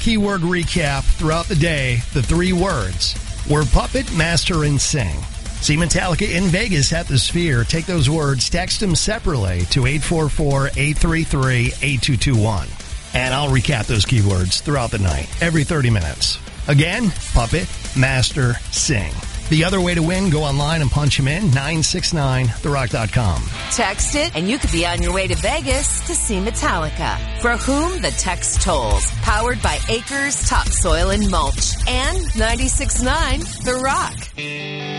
keyword recap throughout the day. The 3 words were puppet, master, and sing. See Metallica in Vegas at the Sphere. Take those words, text them separately to 844-833-8221. And I'll recap those keywords throughout the night, every 30 minutes. Again, puppet, master, sing. The other way to win, go online and punch them in, 969therock.com. Text it, and you could be on your way to Vegas to see Metallica. For whom the text tolls. Powered by Acres Topsoil and Mulch. And 96.9 The Rock.